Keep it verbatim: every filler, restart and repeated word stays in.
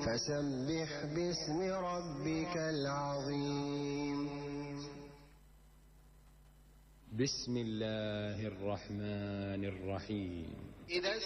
فسبح باسم ربك العظيم. بسم الله الرحمن الرحيم. إذا